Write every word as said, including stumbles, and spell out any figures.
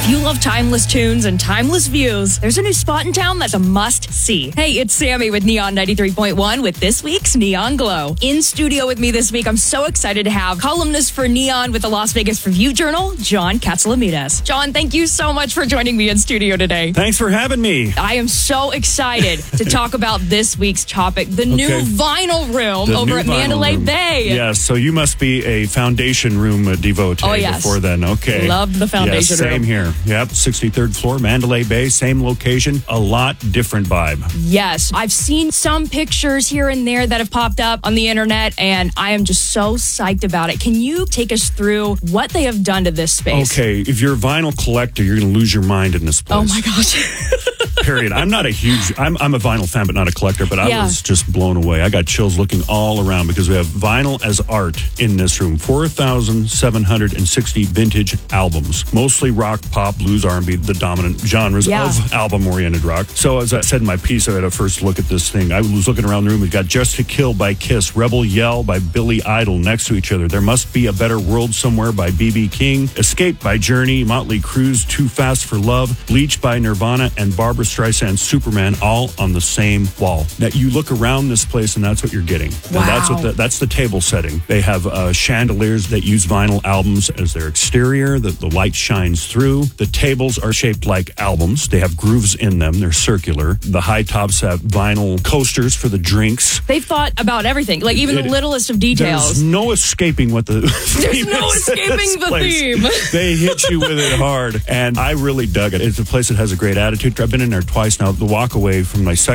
If you love timeless tunes and timeless views, there's a new spot in town that's a must-see. Hey, it's Sammy with Neon ninety-three point one with this week's Neon Glow. In studio with me this week, I'm so excited to have columnist for Neon with the Las Vegas Review-Journal, John Katsilometes. John, thank you so much for joining me in studio today. Thanks for having me. I am so excited to talk about this week's topic, the okay. new vinyl room the over at Mandalay room. Bay. Yes, so you must be a foundation room devotee oh, yes. before then. Okay. Loved the foundation yes, same room. Same here. Yep, sixty-third floor, Mandalay Bay, same location, a lot different vibe. Yes, I've seen some pictures here and there that have popped up on the internet, and I am just so psyched about it. Can you take us through what they have done to this space? Okay, if you're a vinyl collector, you're going to lose your mind in this place. Oh my gosh. Period. I'm not a huge, I'm, I'm a vinyl fan, but not a collector, but I yeah. was just blown away. I got chills looking all around because we have vinyl as art in this room. four thousand seven hundred sixty vintage albums, mostly rock, pop, blues, R and B, the dominant genres yeah. of album-oriented rock. So as I said in my piece, I had a first look at this thing. I was looking around the room. We've got Just to Kill by Kiss, Rebel Yell by Billy Idol next to each other. There Must Be a Better World Somewhere by B B King, Escape by Journey, Motley Crue's Too Fast for Love, Bleach by Nirvana, and Barbra Streisand's Superman, all on the same wall. Now you look around this place and that's what you're getting. Wow. And that's what the, that's the table setting. They have uh, chandeliers that use vinyl albums as their exterior. The, the light shines through. The tables are shaped like albums. They have grooves in them. They're circular. The high tops have vinyl coasters for the drinks. They've thought about everything, like even it, the littlest of details. There's no escaping what the There's no escaping the place. theme. They hit you with it hard, and I really dug it. It's a place that has a great attitude. I've been in there twice now. The walk away from my second